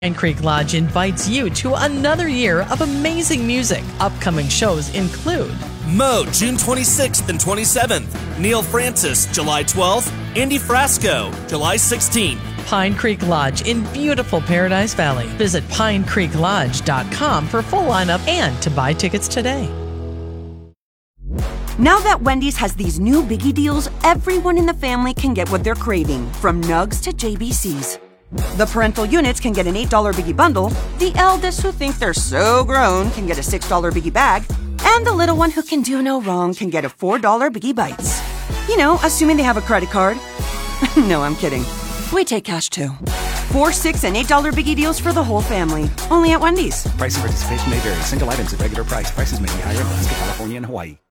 Pine Creek Lodge invites you to another year of amazing music. Upcoming shows include Mo, June 26th and 27th. Neil Francis, July 12th. Andy Frasco, July 16th. Pine Creek Lodge in beautiful Paradise Valley. Visit pinecreeklodge.com for full lineup and to buy tickets today. Now that Wendy's has these new biggie deals, everyone in the family can get what they're craving, from nugs to JBCs. The parental units can get an $8 biggie bundle, the eldest who think they're so grown can get a $6 biggie bag, and the little one who can do no wrong can get a $4 biggie bites. You know, assuming they have a credit card. No, I'm kidding. We take cash too. $4, $6, and $8 biggie deals for the whole family. Only at Wendy's. Price and participation may vary. Single items at regular price. Prices may be higher in Alaska, California, and Hawaii.